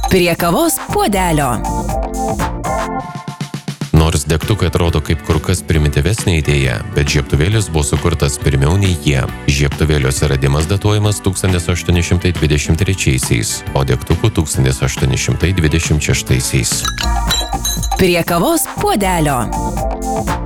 Prie kavos puodelio. Nors degtukai atrodo kaip kur kas primityvesnė idėja, bet žiebtuvėlis buvo sukurtas pirmiau nei jie. Žiebtuvėlio atsiradimas datuojamas 1823-aisiais, o degtukų 1826-aisiais. Prie kavos puodelio.